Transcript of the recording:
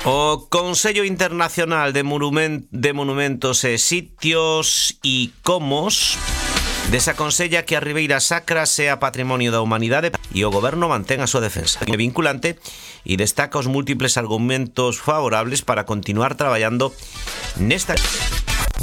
O Consello Internacional de Monumentos e Sitios ICOMOS desaconsella que a Ribeira Sacra sea patrimonio da humanidade e o goberno mantén a súa defensa. É vinculante e destaca os múltiples argumentos favorables para continuar traballando nesta...